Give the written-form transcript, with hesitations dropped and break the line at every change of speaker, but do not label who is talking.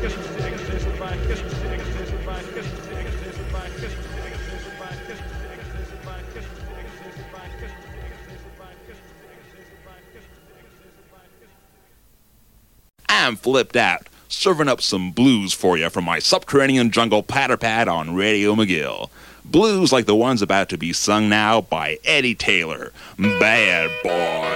I'm flipped out, serving up some blues for you from my subterranean jungle patter-pad on Radio McGill. Blues like the ones about to be sung now by Eddie Taylor. Bad Boy.